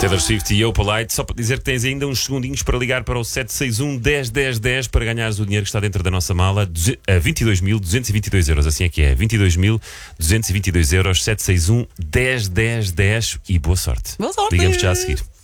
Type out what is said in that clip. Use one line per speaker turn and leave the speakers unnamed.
Taylor Swift e Opalite. Só para dizer que tens ainda uns segundinhos para ligar para o 761 10 10 10 para ganhares o dinheiro que está dentro da nossa mala a 22.222 euros. Assim é que é, 22.222 euros, 761 10 10 10 e boa sorte.
Boa sorte.
Ligamos já a seguir.